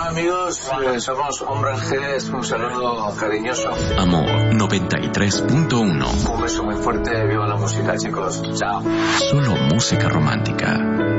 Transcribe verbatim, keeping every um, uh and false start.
amigos, eh, somos Hombre G, un saludo cariñoso. Amor noventa y tres punto uno. Un beso muy fuerte, viva la música, chicos. Chao. Solo música romántica.